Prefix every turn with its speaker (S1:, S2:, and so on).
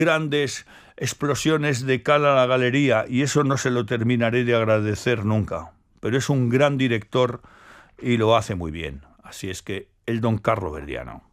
S1: grandes explosiones de cal a la galería, y eso no se lo terminaré de agradecer nunca. Pero es un gran director y lo hace muy bien. Así es que el don Carlo Verdiano.